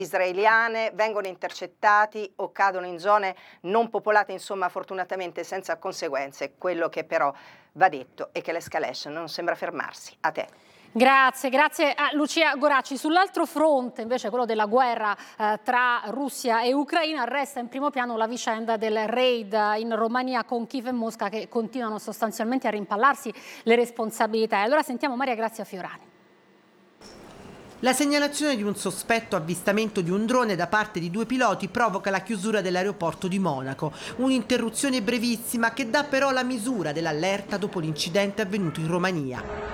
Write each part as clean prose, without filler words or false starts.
israeliane vengono intercettati o cadono in zone non popolate, insomma fortunatamente senza conseguenze. Quello che però va detto è che l'escalation non sembra fermarsi. A te. Grazie a Lucia Goracci. Sull'altro fronte, invece, quello della guerra tra Russia e Ucraina, resta in primo piano la vicenda del raid in Romania con Kiev e Mosca, che continuano sostanzialmente a rimpallarsi le responsabilità. E allora sentiamo Maria Grazia Fiorani. La segnalazione di un sospetto avvistamento di un drone da parte di 2 piloti provoca la chiusura dell'aeroporto di Monaco. Un'interruzione brevissima che dà però la misura dell'allerta dopo l'incidente avvenuto in Romania.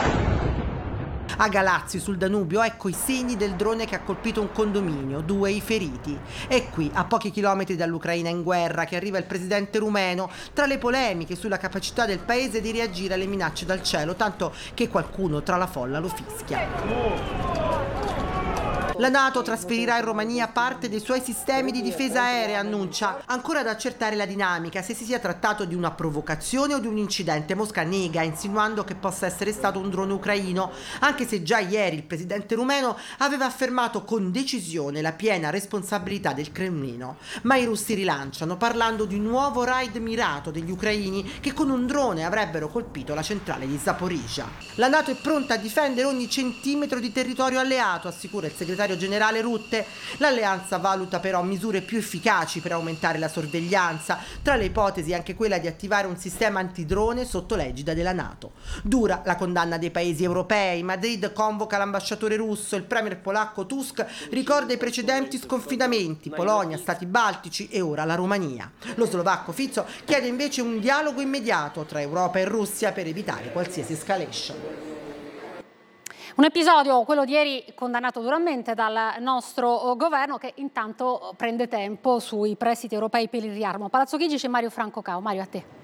A Galazzi, sul Danubio, ecco i segni del drone che ha colpito un condominio, 2 i feriti. E qui, a pochi chilometri dall'Ucraina in guerra, che arriva il presidente rumeno, tra le polemiche sulla capacità del paese di reagire alle minacce dal cielo, tanto che qualcuno tra la folla lo fischia. La NATO trasferirà in Romania parte dei suoi sistemi di difesa aerea, annuncia. Ancora da accertare la dinamica, se si sia trattato di una provocazione o di un incidente. Mosca nega, insinuando che possa essere stato un drone ucraino, anche se già ieri il presidente rumeno aveva affermato con decisione la piena responsabilità del Cremlino. Ma i russi rilanciano, parlando di un nuovo raid mirato degli ucraini che con un drone avrebbero colpito la centrale di Zaporizhzhia. La NATO è pronta a difendere ogni centimetro di territorio alleato, assicura il segretario generale Rutte. L'alleanza valuta però misure più efficaci per aumentare la sorveglianza, tra le ipotesi anche quella di attivare un sistema antidrone sotto l'egida della NATO. Dura la condanna dei paesi europei. Madrid convoca l'ambasciatore russo, il premier polacco Tusk ricorda i precedenti sconfinamenti, Polonia, stati baltici e ora la Romania. Lo slovacco Fico chiede invece un dialogo immediato tra Europa e Russia per evitare qualsiasi escalation. Un episodio, quello di ieri, condannato duramente dal nostro governo, che intanto prende tempo sui prestiti europei per il riarmo. Palazzo Chigi c'è Mario Franco Cao. Mario, a te.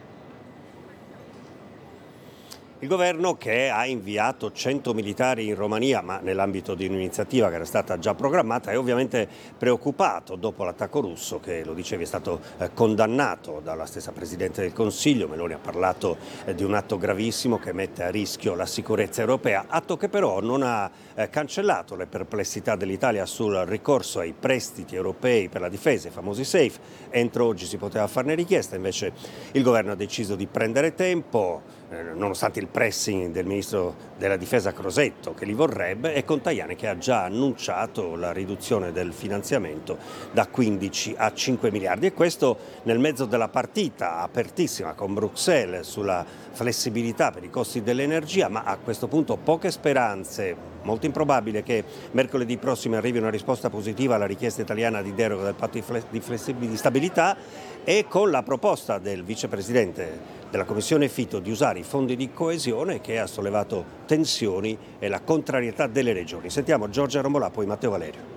Il governo, che ha inviato 100 militari in Romania, ma nell'ambito di un'iniziativa che era stata già programmata, è ovviamente preoccupato dopo l'attacco russo che, lo dicevi, è stato condannato dalla stessa Presidente del Consiglio. Meloni ha parlato di un atto gravissimo che mette a rischio la sicurezza europea, atto che però non ha cancellato le perplessità dell'Italia sul ricorso ai prestiti europei per la difesa, i famosi SAFE. Entro oggi si poteva farne richiesta, invece il governo ha deciso di prendere tempo, nonostante il pressing del ministro della difesa Crosetto che li vorrebbe, e con Tajani che ha già annunciato la riduzione del finanziamento da 15 a 5 miliardi. E questo nel mezzo della partita apertissima con Bruxelles sulla flessibilità per i costi dell'energia, ma a questo punto poche speranze, molto improbabile che mercoledì prossimo arrivi una risposta positiva alla richiesta italiana di deroga del patto di stabilità, e con la proposta del vicepresidente della Commissione Fitto di usare i fondi di coesione, che ha sollevato tensioni e la contrarietà delle regioni. Sentiamo Giorgia Romolà, poi Matteo Valerio.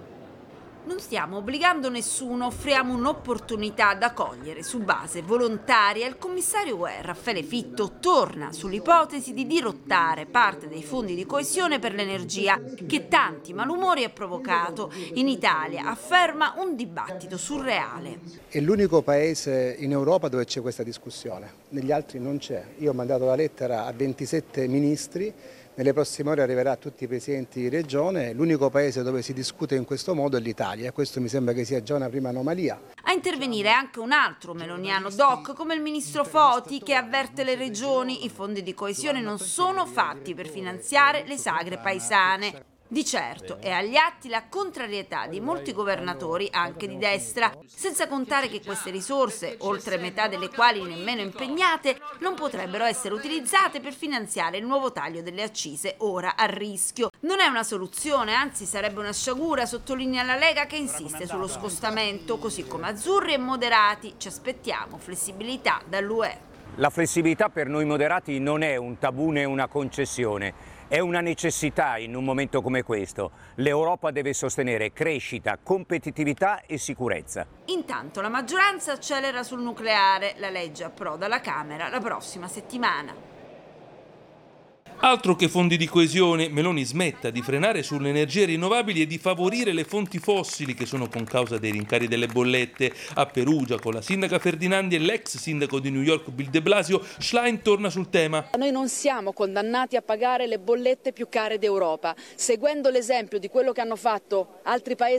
Non stiamo obbligando nessuno, offriamo un'opportunità da cogliere su base volontaria. Il commissario UE Raffaele Fitto torna sull'ipotesi di dirottare parte dei fondi di coesione per l'energia che tanti malumori ha provocato. In Italia, afferma, un dibattito surreale. È l'unico paese in Europa dove c'è questa discussione, negli altri non c'è. Io ho mandato la lettera a 27 ministri. Nelle prossime ore arriverà a tutti i presidenti di regione. L'unico paese dove si discute in questo modo è l'Italia, e questo mi sembra che sia già una prima anomalia. A intervenire anche un altro meloniano doc, come il ministro Foti, che avverte le regioni: i fondi di coesione non sono fatti per finanziare le sagre paesane. Di certo è agli atti la contrarietà di molti governatori, anche di destra, senza contare che queste risorse, oltre metà delle quali nemmeno impegnate, non potrebbero essere utilizzate per finanziare il nuovo taglio delle accise, ora a rischio. Non è una soluzione, anzi sarebbe una sciagura, sottolinea la Lega, che insiste sullo scostamento, così come azzurri e moderati. Ci aspettiamo flessibilità dall'UE. La flessibilità per noi moderati non è un tabù né una concessione. È una necessità in un momento come questo. L'Europa deve sostenere crescita, competitività e sicurezza. Intanto la maggioranza accelera sul nucleare. La legge approda alla Camera la prossima settimana. Altro che fondi di coesione, Meloni smetta di frenare sulle energie rinnovabili e di favorire le fonti fossili che sono concausa dei rincari delle bollette. A Perugia, con la sindaca Ferdinandi e l'ex sindaco di New York Bill de Blasio, Schlein torna sul tema. Noi non siamo condannati a pagare le bollette più care d'Europa. Seguendo l'esempio di quello che hanno fatto altri paesi